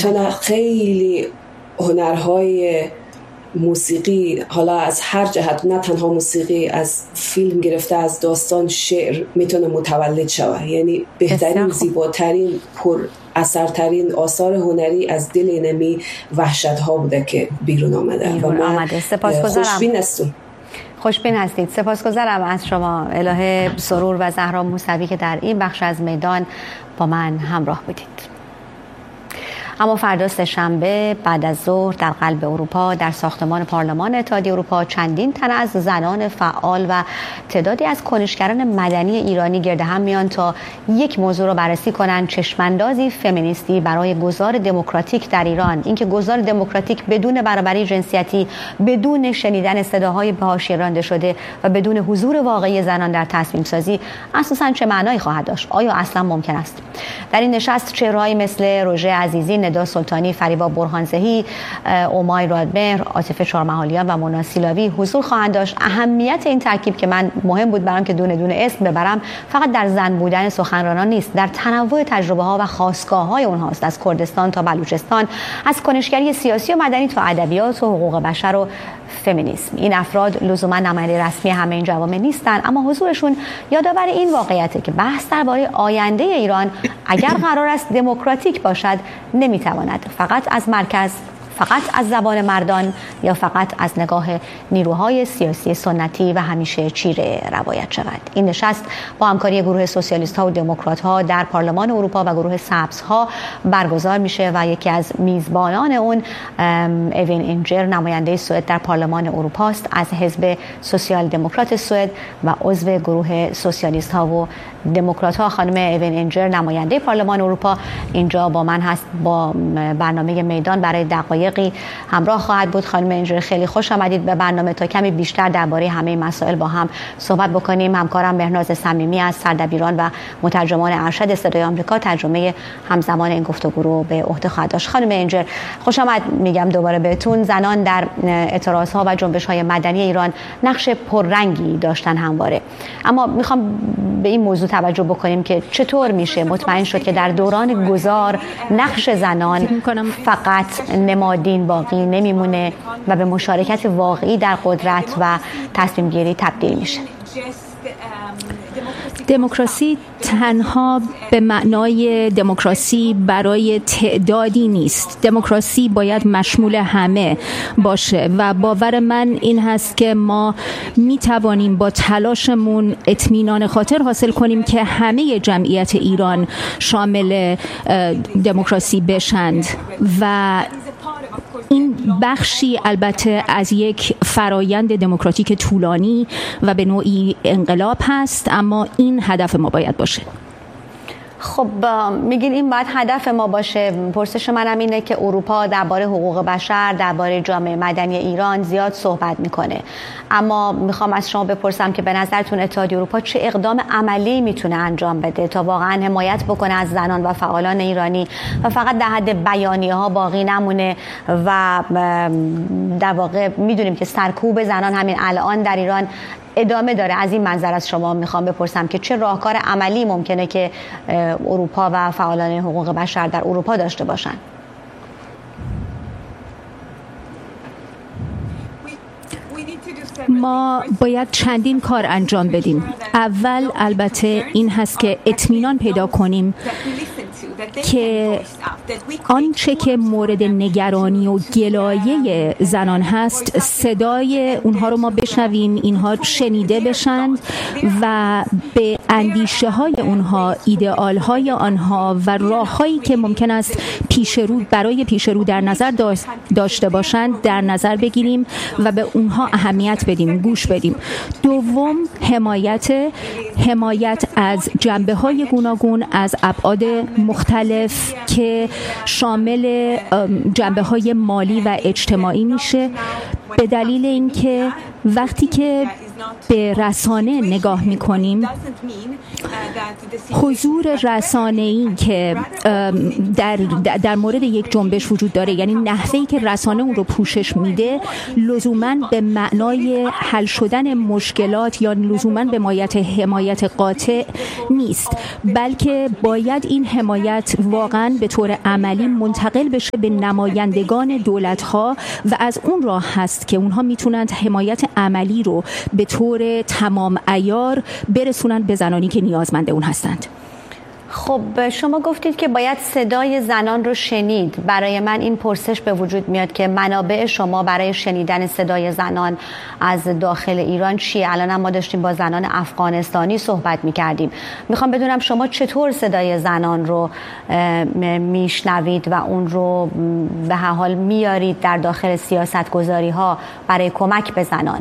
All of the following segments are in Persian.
میتونه خیلی هنرهای موسیقی، حالا از هر جهت، نه تنها موسیقی، از فیلم گرفته از داستان، شعر، میتونه متولد شود. یعنی بهترین، زیباترین، پر اثرترین آثار هنری از دل اینمی وحشت ها بوده که بیرون آمده و من خوشبین هستم. خوشبین هستید. سپاسگزارم از شما الهه سرور و زهرا موسوی که در این بخش از میدان با من همراه بودید. اما فردا سه‌شنبه بعد از ظهر در قلب اروپا در ساختمان پارلمان اتحادیه اروپا چندین تن از زنان فعال و تعدادی از کنشگران مدنی ایرانی گرد هم میان تا یک موضوع رو بررسی کنند: چشماندازی فمینیستی برای گذار دموکراتیک در ایران. اینکه گذار دموکراتیک بدون برابری جنسیتی، بدون شنیدن صداهای به حاشیه رانده شده و بدون حضور واقعی زنان در تصمیم سازی اساساً چه معنایی خواهد داشت؟ آیا اصلا ممکن است؟ در این نشست چهره‌هایی مثل روژه عزیزی، ندا سلطانی، فریبا برهانزهی، اومای رادمهر، عاطفه چهارمحالیان و مونا سیلاوی حضور خواهند داشت. اهمیت این ترکیب که من مهم بود برام که دونه دونه اسم ببرم، فقط در زن بودن سخنرانان نیست، در تنوع تجربه ها و خاستگاه های اونهاست، از کردستان تا بلوچستان، از کنشگری سیاسی و مدنی تا ادبیات و حقوق بشر و فمینیسم. این افراد لزوما نماینده رسمی همه این جوامع نیستن، اما حضورشون یادآور این واقعیته که بحث درباره آینده ایران اگر قرار است دموکراتیک باشد نمیتواند فقط از مرکز، فقط از زبان مردان یا فقط از نگاه نیروهای سیاسی سنتی و همیشه چیره روایت شود. این نشست با همکاری گروه سوسیالیست ها و دموکرات ها در پارلمان اروپا و گروه سبز ها برگزار میشه و یکی از میزبانان اون اوین اینجر، نماینده سوئد در پارلمان اروپا است، از حزب سوسیال دموکرات سوئد و عضو گروه سوسیالیست ها و دموکرات ها. خانم اوین اینجر، نماینده پارلمان اروپا، اینجا با من هست، با برنامه میدان برای دقایقی همراه خواهد بود. خانم اینجر، خیلی خوش آمدید به برنامه تا کمی بیشتر درباره همه مسائل با هم صحبت بکنیم. همکارم مهناز صمیمی از سردبیران و مترجمان ارشد صدای آمریکا ترجمه همزمان این گفتگو رو به عهده خواهد داشت. خانم اینجر، خوش آمد میگم دوباره بهتون. زنان در اعتراضها و جنبش‌های مدنی ایران نقش پررنگی داشتن همواره، اما میخوام به این موضوع توجه بکنیم که چطور میشه مطمئن شد که در دوران گذار نقش زنان فقط نمادین باقی نمیمونه و به مشارکت واقعی در قدرت و تصمیم گیری تبدیل میشه. دموکراسی تنها به معنای دموکراسی برای تعدادی نیست. دموکراسی باید مشمول همه باشه و باور من این هست که ما می توانیم با تلاشمون اطمینان خاطر حاصل کنیم که همه جمعیت ایران شامل دموکراسی بشند و این بخشی البته از یک فرایند دموکراتیک طولانی و به نوعی انقلاب هست، اما این هدف ما باید باشه. خب میگین این باید هدف ما باشه. پرسش منم اینه که اروپا درباره حقوق بشر، درباره جامعه مدنی ایران زیاد صحبت میکنه، اما میخوام از شما بپرسم که به نظرتون اتحادیه اروپا چه اقدام عملی میتونه انجام بده تا واقعا حمایت بکنه از زنان و فعالان ایرانی و فقط در حد بیانیه ها باقی نمونه و در واقع میدونیم که سرکوب زنان همین الان در ایران ادامه داره. از این منظر از شما میخوام بپرسم که چه راهکار عملی ممکنه که اروپا و فعالان حقوق بشر در اروپا داشته باشن؟ ما باید چندین کار انجام بدیم. اول البته این هست که اطمینان پیدا کنیم که آنچه که مورد نگرانی و گلایه زنان هست صدای اونها رو ما بشنویم، اینها شنیده بشند و به اندیشه های اونها، ایدئال های آنها و راه هایی که ممکن است برای پیش رو در نظر داشته باشند در نظر بگیریم و به اونها اهمیت بدیم، گوش بدیم. دوم، حمایت از جنبه های گوناگون، از ابعاد مختلف که شامل جنبه های مالی و اجتماعی میشه، به دلیل اینکه وقتی که به رسانه نگاه می‌کنیم، حضور رسانه‌ای که در مورد یک جنبش وجود داره، یعنی نحوهی که رسانه اون رو پوشش میده، لزوماً به معنای حل شدن مشکلات یا لزوماً به حمایت قاطع نیست، بلکه باید این حمایت واقعاً به طور عملی منتقل بشه به نمایندگان دولت‌ها و از اون راه هست که اونها میتونند حمایت عملی رو به طور تمام عیار برسونند به زنانی که نیازمند اون هستند. خب شما گفتید که باید صدای زنان رو شنید. برای من این پرسش به وجود میاد که منابع شما برای شنیدن صدای زنان از داخل ایران چیه؟ الان ما داشتیم با زنان افغانستانی صحبت میکردیم. میخوام بدونم شما چطور صدای زنان رو میشنوید و اون رو به هر حال میارید در داخل سیاستگذاری ها برای کمک به زنان؟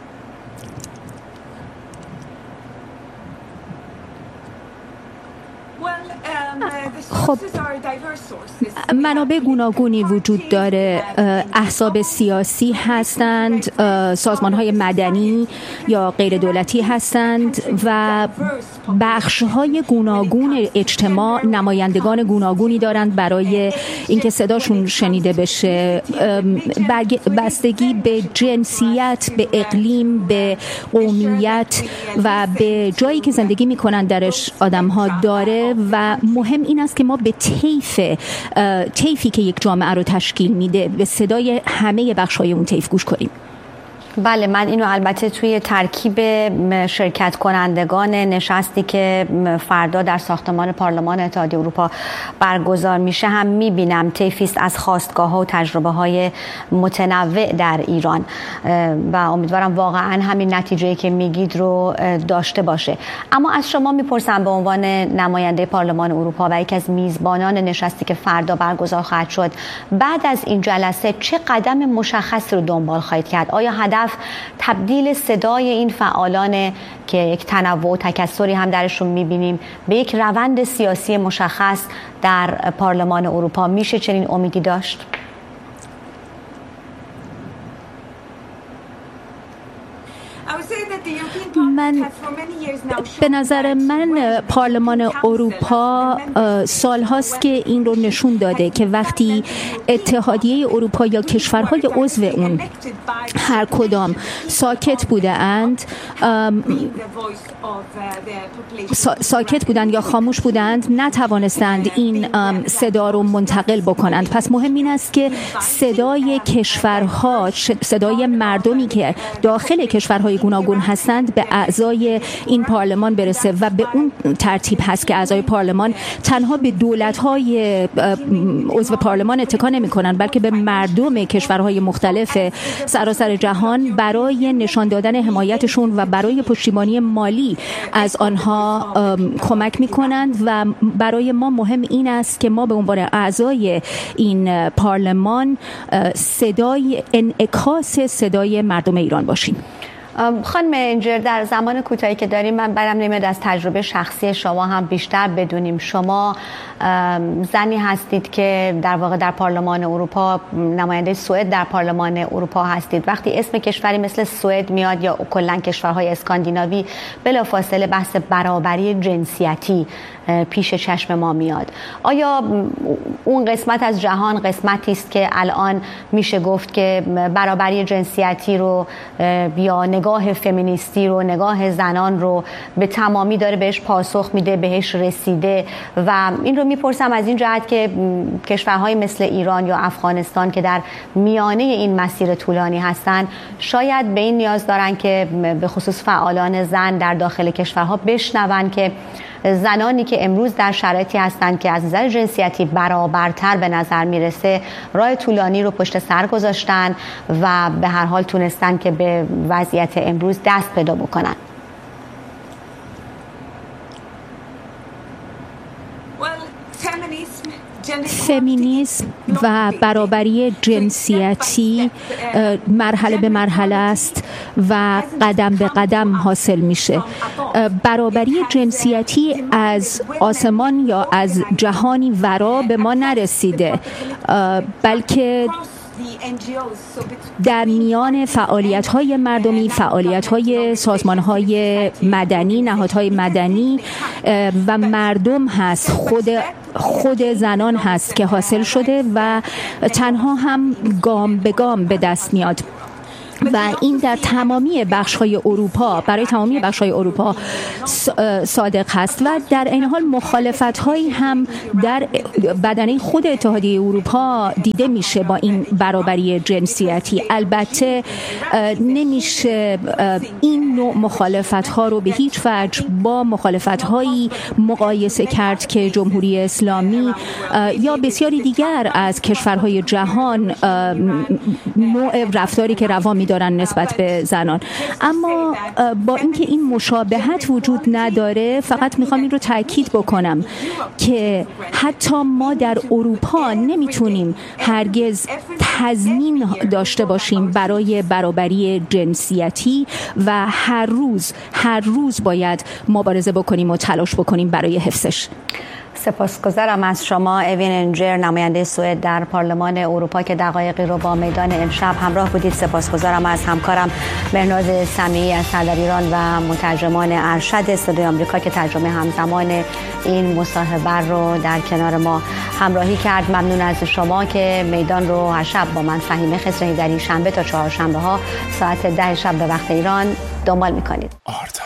خب منابع گوناگونی وجود داره. احزاب سیاسی هستند، سازمان‌های مدنی یا غیر دولتی هستند و بخش‌های گوناگون اجتماع نمایندگان گوناگونی دارند برای اینکه صداشون شنیده بشه. بستگی به جنسیت، به اقلیم، به قومیت و به جایی که زندگی می‌کنند درش آدم‌ها داره و مهم این است که ما به طیفی که یک جامعه رو تشکیل میده به صدای همه بخش‌های اون طیف گوش کنیم. بله، من اینو البته توی ترکیب شرکت کنندگان نشستی که فردا در ساختمان پارلمان اتحادیه اروپا برگزار میشه هم میبینم. طیفی است از خواستگاه‌ها و تجربه‌های متنوع در ایران و امیدوارم واقعا همین نتیجه‌ای که میگید رو داشته باشه. اما از شما میپرسم به عنوان نماینده پارلمان اروپا و یکی از میزبانان نشستی که فردا برگزار خواهد شد، بعد از این جلسه چه قدم مشخصی رو دنبال خواهید کرد؟ آیا هدف تبدیل صدای این فعالان که یک تنوع و تکثری هم درشون میبینیم به یک روند سیاسی مشخص در پارلمان اروپا میشه چنین امیدی داشت؟ به نظر من پارلمان اروپا سالهاست که این رو نشون داده که وقتی اتحادیه اروپا یا کشورهای عضو اون هر کدام ساکت بودند یا خاموش بودند، نتوانستند این صدا رو منتقل بکنند. پس مهم این است که صدای کشورها، صدای مردمی که داخل کشورهای گوناگون هستند به اعضای این پارلمان برسه و به اون ترتیب هست که اعضای پارلمان تنها به دولت‌های عضو پارلمان اتکا نمی‌کنند، بلکه به مردم کشورهای مختلف سراسر جهان برای نشان دادن حمایتشون و برای پشتیبانی مالی از آنها کمک می‌کنند. و برای ما مهم این است که ما به عنوان اعضای این پارلمان صدای انعکاس صدای مردم ایران باشیم. خانم انجر، در زمان کوتاهی که داریم من برم نمیاد از تجربه شخصی شما هم بیشتر بدونیم. شما زنی هستید که در واقع در پارلمان اروپا نماینده سوئد در پارلمان اروپا هستید. وقتی اسم کشوری مثل سوئد میاد یا کلا کشورهای اسکاندیناوی، بلافاصله بحث برابری جنسیتی پیش چشم ما میاد. آیا اون قسمت از جهان قسمتی است که الان میشه گفت که برابری جنسیتی رو یا نگاه فمینیستی رو، نگاه زنان رو به تمامی داره بهش پاسخ میده، بهش رسیده؟ و این رو میپرسم از این جهت که کشورهای مثل ایران یا افغانستان که در میانه این مسیر طولانی هستن، شاید به این نیاز دارن که به خصوص فعالان زن در داخل کشورها بشنون که زنانی که امروز در شرایطی هستند که از نظر جنسیتی برابرتر به نظر میرسه، راه طولانی رو پشت سر گذاشتن و به هر حال تونستن که به وضعیت امروز دست پیدا بکنن. فمینیسم و برابری جنسیتی مرحله به مرحله است و قدم به قدم حاصل میشه. برابری جنسیتی از آسمان یا از جهانی ورا به ما نرسیده، بلکه در میان فعالیت‌های مردمی، فعالیت‌های سازمان‌های مدنی، نهادهای مدنی و مردم هست، خود زنان هست که حاصل شده و تنها هم گام به گام به دست میاد و این در تمامی بخش‌های اروپا، برای تمامی بخش‌های اروپا صادق هست و در این حال مخالفت‌هایی هم در بدنه خود اتحادیه اروپا دیده میشه با این برابری جنسیتی. البته نمیشه این نوع مخالفت‌ها رو به هیچ وجه با مخالفت‌هایی مقایسه کرد که جمهوری اسلامی یا بسیاری دیگر از کشورهای جهان نوع رفتاری که روا دارن نسبت به زنان. اما با اینکه این مشابهت وجود نداره، فقط میخوام این رو تاکید بکنم که حتی ما در اروپا نمیتونیم هرگز تضمین داشته باشیم برای برابری جنسیتی و هر روز باید مبارزه بکنیم و تلاش بکنیم برای حفظش. سپاسگزارم از شما اوین انجر، نماینده سوئد در پارلمان اروپا که دقایقی رو با میدان امشب همراه بودید. سپاسگزارم از همکارم مهناز سمیعی از سردر ایران و مترجمان ارشد استودیوی آمریکا که ترجمه همزمان این مصاحبه رو در کنار ما همراهی کرد. ممنون از شما که میدان رو هر شب با من فهیمه خسروی در این شنبه تا چهارشنبه ها ساعت 10 شب به وقت ایران دنبال میکنید.